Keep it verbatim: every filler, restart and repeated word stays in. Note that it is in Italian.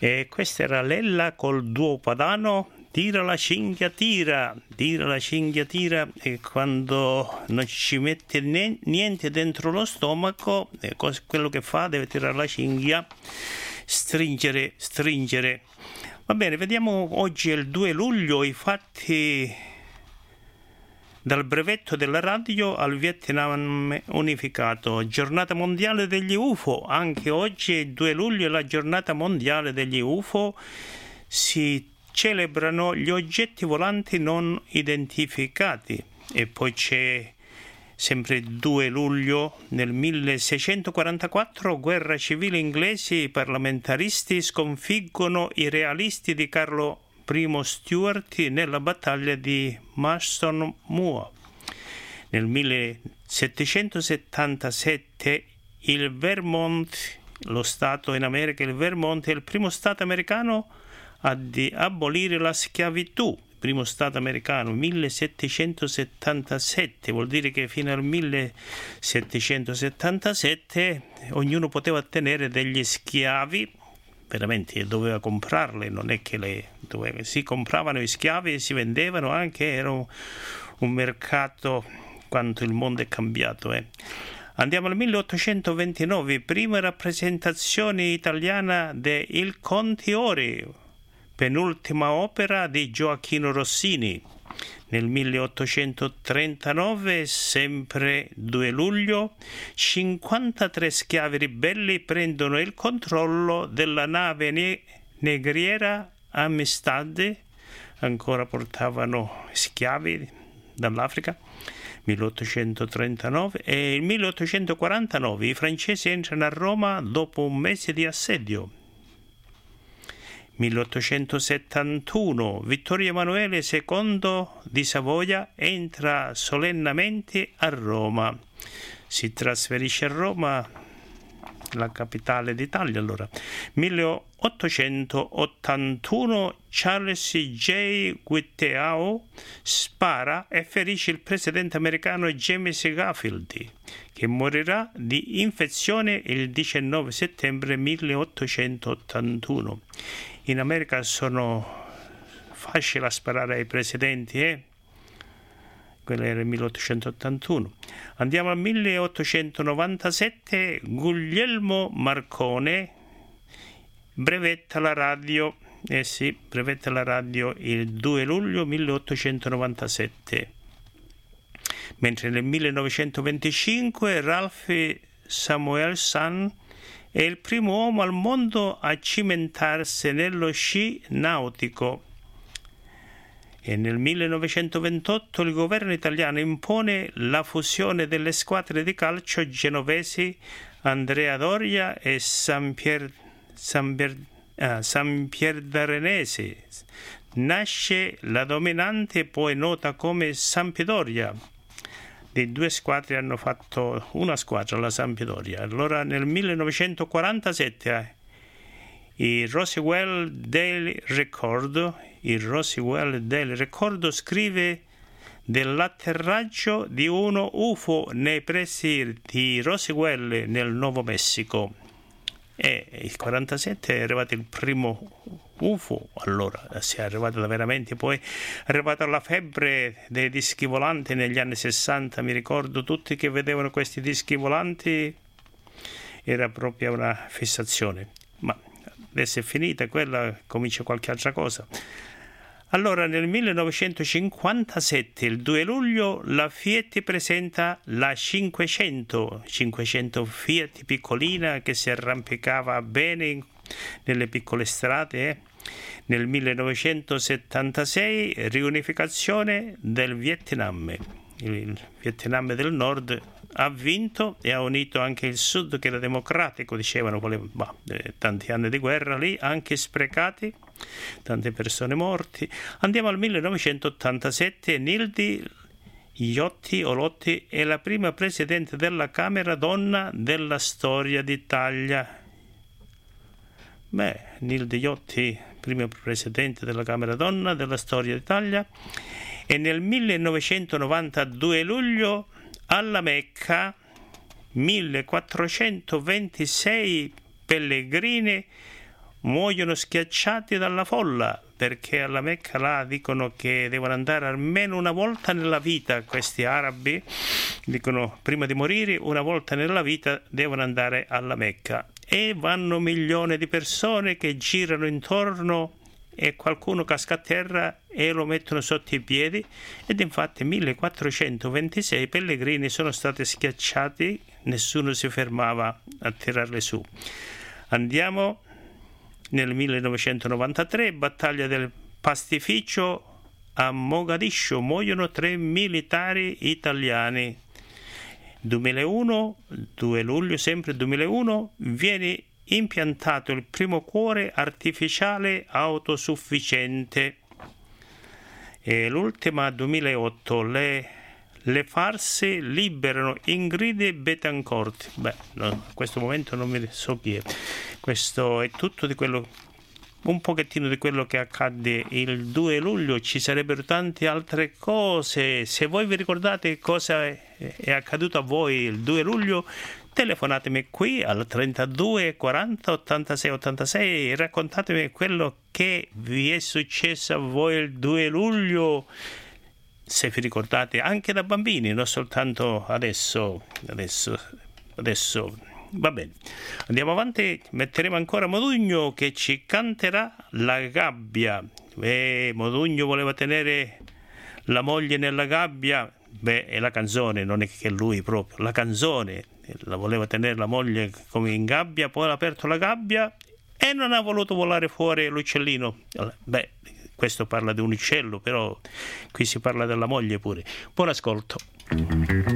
E questa era Lella col duo padano, tira la cinghia tira, tira la cinghia tira, e quando non ci mette niente dentro lo stomaco, quello che fa deve tirare la cinghia, stringere, stringere. Va bene, vediamo oggi è il due luglio, i fatti dal brevetto della radio al Vietnam unificato. Giornata mondiale degli U F O, anche oggi il due luglio è la giornata mondiale degli U F O, si celebrano gli oggetti volanti non identificati. E poi c'è sempre il due luglio, nel milleseicentoquarantaquattro, guerra civile inglese, i parlamentaristi sconfiggono i realisti di Carlo Primo Stuart nella battaglia di Marston Moor. Nel millesettecentosettantasette il Vermont, lo stato in America, il Vermont è il primo stato americano a di abolire la schiavitù. Il primo stato americano, millesettecentosettantasette, vuol dire che fino al millesettecentosettantasette ognuno poteva tenere degli schiavi. Veramente doveva comprarle, non è che le doveva, si compravano i schiavi e si vendevano anche, era un, un mercato quanto il mondo è cambiato. Eh. Andiamo al milleottocentoventinove, prima rappresentazione italiana de Il Contiori, penultima opera di Gioachino Rossini. Nel milleottocentotrentanove, sempre due luglio, cinquantatré schiavi ribelli prendono il controllo della nave ne- negriera Amistad, ancora portavano schiavi dall'Africa, milleottocentotrentanove, e nel milleottocentoquarantanove i francesi entrano a Roma dopo un mese di assedio. milleottocentosettantuno, Vittorio Emanuele secondo di Savoia entra solennemente a Roma. Si trasferisce a Roma, la capitale d'Italia allora. milleottocentottantuno, Charles J. Guiteau spara e ferisce il presidente americano James Garfield, che morirà di infezione il diciannove settembre milleottocentottantuno. In America sono facili a sparare ai presidenti, eh? Quello era il milleottocentottantuno. Andiamo al milleottocentonovantasette, Guglielmo Marcone brevetta la radio, eh sì, brevetta la radio il due luglio milleottocentonovantasette. Mentre nel millenovecentoventicinque Ralph Samuelson è il primo uomo al mondo a cimentarsi nello sci nautico. E nel millenovecentoventotto il governo italiano impone la fusione delle squadre di calcio genovesi Andrea Doria e Sampier, Sampier, ah, Sampierdarenese. Nasce la dominante, poi nota come Sampdoria. Le due squadre hanno fatto una squadra, la Sampdoria. Allora nel millenovecentoquarantasette il Roswell Daily Record, il Roswell Daily Record scrive dell'atterraggio di uno U F O nei pressi di Roswell nel Nuovo Messico. E il quarantasette è arrivato il primo U F O, allora si è arrivato veramente, poi è arrivata la febbre dei dischi volanti negli anni sessanta, mi ricordo tutti che vedevano questi dischi volanti, era proprio una fissazione, ma adesso è finita quella, comincia qualche altra cosa. Allora nel millenovecentocinquantasette, il due luglio, la Fiat presenta la cinquecento, cinquecento Fiat piccolina che si arrampicava bene nelle piccole strade. Eh. Nel millenovecentosettantasei, riunificazione del Vietnam. Il Vietnam del Nord ha vinto e ha unito anche il Sud, che era democratico, dicevano, bah, eh, tanti anni di guerra lì, anche sprecati, tante persone morte. Andiamo al millenovecentottantasette, Nilde Iotti Olotti è la prima presidente della Camera donna della storia d'Italia. Beh, Nilde Iotti, prima presidente della Camera donna della storia d'Italia. E nel millenovecentonovantadue luglio alla Mecca millequattrocentoventisei pellegrini muoiono schiacciati dalla folla, perché alla Mecca là dicono che devono andare almeno una volta nella vita. Questi arabi dicono prima di morire una volta nella vita devono andare alla Mecca, e vanno milioni di persone che girano intorno e qualcuno casca a terra e lo mettono sotto i piedi, ed infatti millequattrocentoventisei pellegrini sono stati schiacciati, nessuno si fermava a tirarli su. Andiamo nel millenovecentonovantatré, battaglia del pastificio a Mogadiscio, muoiono tre militari italiani. duemilauno, due luglio sempre duemilauno, viene impiantato il primo cuore artificiale autosufficiente. E l'ultima duemilaotto, le, le farse liberano Ingrid Betancourt. Beh, no, a questo momento non mi so chi è. Questo è tutto di quello, un pochettino di quello che accadde il due luglio. Ci sarebbero tante altre cose. Se voi vi ricordate cosa è, è accaduto a voi il due luglio, telefonatemi qui al trentadue quaranta ottantasei ottantasei e raccontatemi quello che vi è successo a voi il due luglio, se vi ricordate, anche da bambini, non soltanto adesso. Adesso, adesso va bene. Andiamo avanti, metteremo ancora Modugno che ci canterà La gabbia. E Modugno voleva tenere la moglie nella gabbia. Beh, è la canzone, non è che lui proprio, la canzone. La voleva tenere la moglie come in gabbia, poi ha aperto la gabbia e non ha voluto volare fuori l'uccellino. Beh, questo parla di un uccello, però qui si parla della moglie pure. Buon ascolto.